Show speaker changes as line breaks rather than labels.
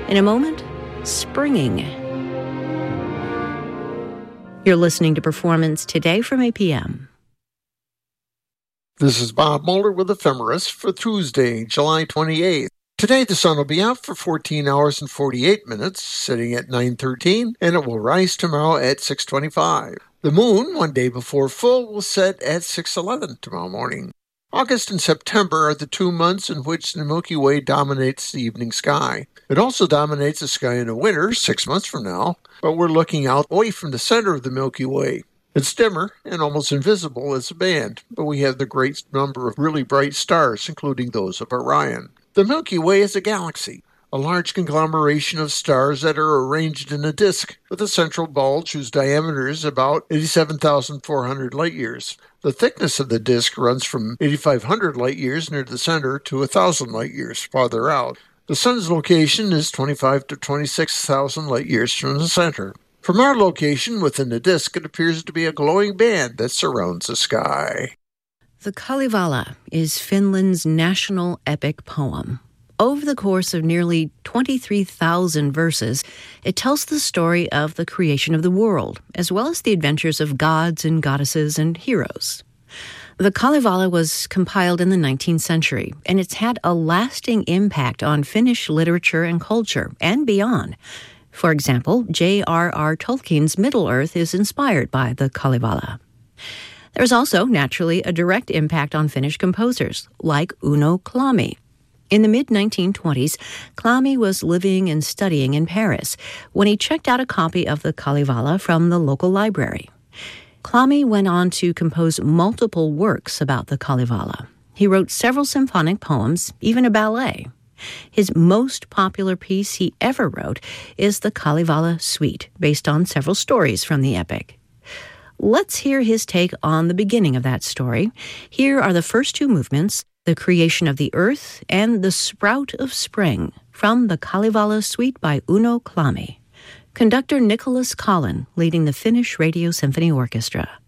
In a moment, springing. You're listening to Performance Today from APM.
This is Bob Moeller with Ephemeris for Tuesday, July 28th. Today the sun will be out for 14 hours and 48 minutes, sitting at 9:13, and it will rise tomorrow at 6:25. The moon, one day before full, will set at 6:11 tomorrow morning. August and September are the 2 months in which the Milky Way dominates the evening sky. It also dominates the sky in the winter, 6 months from now, but we're looking out away from the center of the Milky Way. It's dimmer and almost invisible as a band, but we have the great number of really bright stars, including those of Orion. The Milky Way is a galaxy, a large conglomeration of stars that are arranged in a disk with a central bulge whose diameter is about 87,400 light-years. The thickness of the disk runs from 8,500 light-years near the center to 1,000 light-years farther out. The sun's location is 25 to 26,000 light-years from the center. From our location within the disk, it appears to be a glowing band that surrounds the sky.
The Kalevala is Finland's national epic poem. Over the course of nearly 23,000 verses, it tells the story of the creation of the world, as well as the adventures of gods and goddesses and heroes. The Kalevala was compiled in the 19th century, and it's had a lasting impact on Finnish literature and culture, and beyond. For example, J.R.R. Tolkien's Middle-earth is inspired by the Kalevala. There's also, naturally, a direct impact on Finnish composers, like Uno Kalmi. In the mid-1920s, Kalmi was living and studying in Paris when he checked out a copy of the Kalevala from the local library. Kalmi went on to compose multiple works about the Kalevala. He wrote several symphonic poems, even a ballet. His most popular piece he ever wrote is the Kalevala Suite, based on several stories from the epic. Let's hear his take on the beginning of that story. Here are the first two movements, the creation of the earth and the sprout of spring, from the Kalevala Suite by Uno Kalmi. Conductor Nicholas Collin, leading the Finnish Radio Symphony Orchestra.